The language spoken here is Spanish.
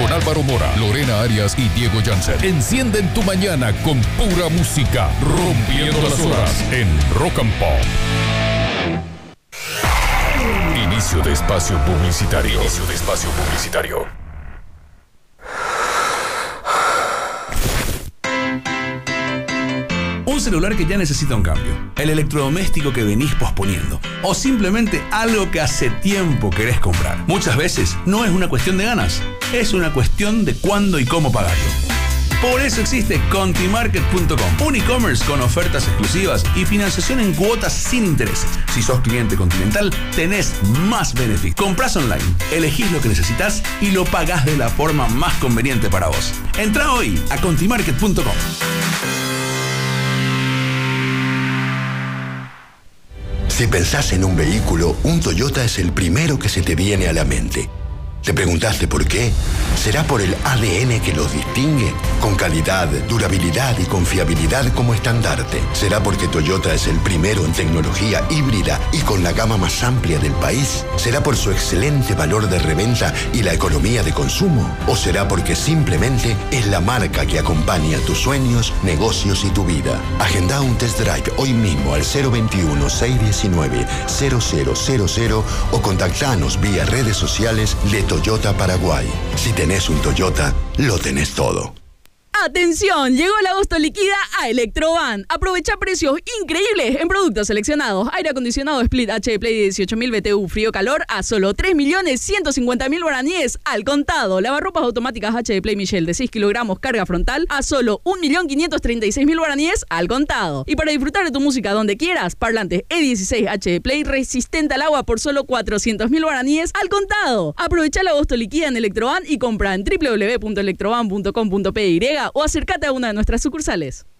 con Álvaro Mora, Lorena Arias y Diego Jansen. Encienden tu mañana con pura música, rompiendo las horas en Rock and Pop. Inicio de espacio publicitario. Un celular que ya necesita un cambio, el electrodoméstico que venís posponiendo, o simplemente algo que hace tiempo querés comprar. Muchas veces no es una cuestión de ganas, es una cuestión de cuándo y cómo pagarlo. Por eso existe Contimarket.com, un e-commerce con ofertas exclusivas y financiación en cuotas sin intereses. Si sos cliente Continental, tenés más beneficios. Comprás online, elegís lo que necesitas y lo pagás de la forma más conveniente para vos. Entrá hoy a Contimarket.com. Si pensás en un vehículo, un Toyota es el primero que se te viene a la mente. ¿Te preguntaste por qué? ¿Será por el ADN que los distingue? Con calidad, durabilidad y confiabilidad como estandarte. ¿Será porque Toyota es el primero en tecnología híbrida y con la gama más amplia del país? ¿Será por su excelente valor de reventa y la economía de consumo? ¿O será porque simplemente es la marca que acompaña tus sueños, negocios y tu vida? Agenda un test drive hoy mismo al 021-619-0000 o contactanos vía redes sociales de Toyota Paraguay. Si tenés un Toyota, lo tenés todo. ¡Atención! Llegó el agosto liquida a Electroban. Aprovecha precios increíbles en productos seleccionados. Aire acondicionado Split HD Play de 18.000 BTU frío-calor a solo 3.150.000 guaraníes al contado. Lavarropas automáticas HD Play Michel de 6 kilogramos carga frontal a solo 1.536.000 guaraníes al contado. Y para disfrutar de tu música donde quieras, parlantes E16 HD Play resistente al agua por solo 400.000 guaraníes al contado. Aprovecha el agosto liquida en Electroban y compra en www.electroban.com.py o acércate a una de nuestras sucursales.